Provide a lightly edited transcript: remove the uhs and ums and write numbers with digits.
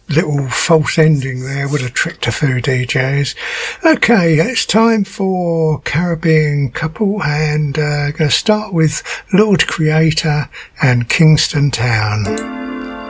little false ending there would have tricked a few DJs. Okay, it's time for Caribbean Couple, and going to start with Lord Creator and Kingston Town.